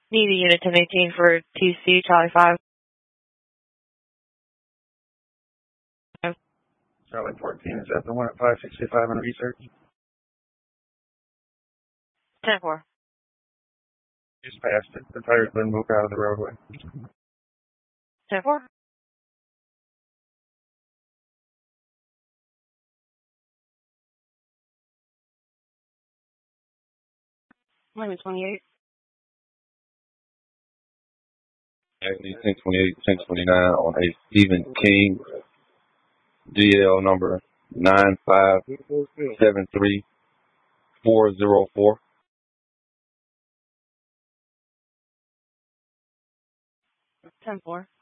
Need a unit 1018 for TC Charlie 5. Charlie 14, is that the one at 565 on research? 10-4. Just passed it. The tire's been moved out of the roadway. 10-4. Maybe 28. Actually, 1028, 1029 on a Stephen King, DL number 9573404. 10-4.